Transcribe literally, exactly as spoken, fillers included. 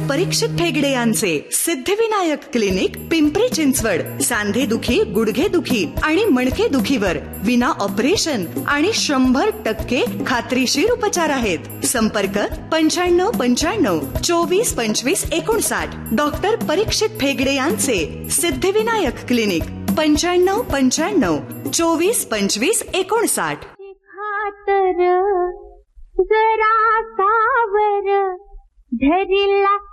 परीक्षित ठेगडे यांचे सिद्धिविनायक क्लिनिक, पिंपरी चिंचवड. सांधे दुखी, गुडघे दुखी आणि मणके दुखीवर विना ऑपरेशन आणि शंभर टक्के खात्रीशीर उपचार आहेत. संपर्क पंच्याण्णव पंच्याण्णव चोवीस पंचवीस एकोणसाठ. डॉक्टर परीक्षित ठेगडे यांचे सिद्धिविनायक क्लिनिक, पंच्याण्णव पंच्याण्णव चोवीस पंचवीस एकोणसाठ. खातर जरा सावर धरिला